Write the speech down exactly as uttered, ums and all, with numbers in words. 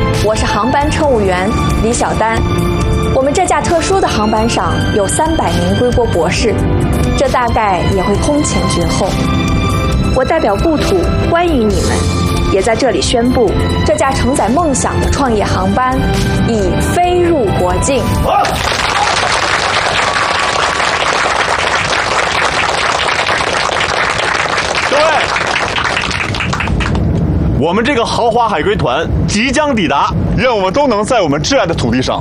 我是航班乘务员李小丹。我们这架特殊的航班上有三百名归国博士，这大概也会空前绝后。我代表故土欢迎你们，也在这里宣布，这架承载梦想的创业航班已飞入国境。 各位，我们这个豪华海归团即将抵达， 愿我们都能在我们挚爱的土地上